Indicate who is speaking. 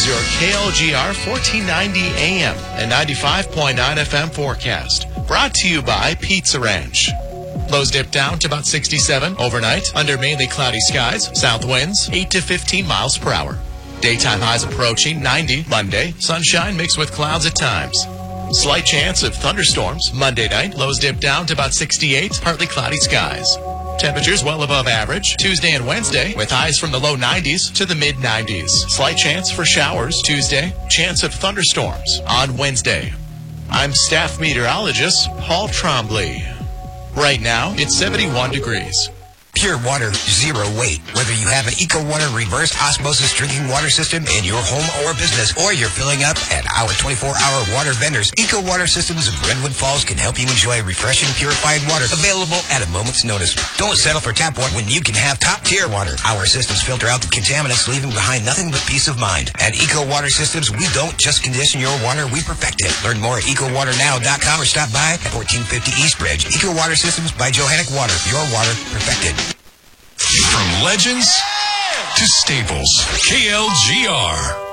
Speaker 1: your KLGR 1490 AM and 95.9 FM forecast. Brought to you by Pizza Ranch. Lows dip down to about 67 overnight under mainly cloudy skies. South winds 8 to 15 miles per hour. Daytime highs approaching 90 Monday. Sunshine mixed with clouds at times. Slight chance of thunderstorms Monday night. Lows dip down to about 68, partly cloudy skies. Temperatures well above average Tuesday and Wednesday with highs from the low 90s to the mid 90s. Slight chance for showers Tuesday. Chance of thunderstorms on Wednesday. I'm staff meteorologist Paul Trombley. Right now, it's 71 degrees.
Speaker 2: Pure water, zero weight. Whether you have an EcoWater reverse osmosis drinking water system in your home or business, or you're filling up at our 24-hour water vendors, EcoWater Systems of Redwood Falls can help you enjoy refreshing, purified water available at a moment's notice. Don't settle for tap water when you can have top-tier water. Our systems filter out the contaminants, leaving behind nothing but peace of mind. At EcoWater Systems, we don't just condition your water, we perfect it. Learn more at EcoWaterNow.com or stop by at 1450 East Bridge. EcoWater Systems by Johannic Water. Your water perfected.
Speaker 3: From legends to staples, KLGR.